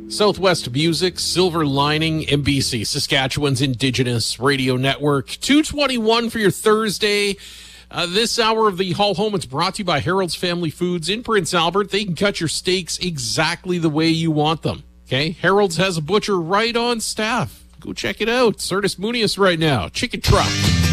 Southwest Music, Silver Lining, MBC, Saskatchewan's Indigenous Radio Network. 2:21 for your Thursday. This hour of the Hall Home, it's brought to you by Harold's Family Foods in Prince Albert. They can cut your steaks exactly the way you want them. Okay, Harold's has a butcher right on staff. Go check it out. Certus Munius right now. Chicken Truck.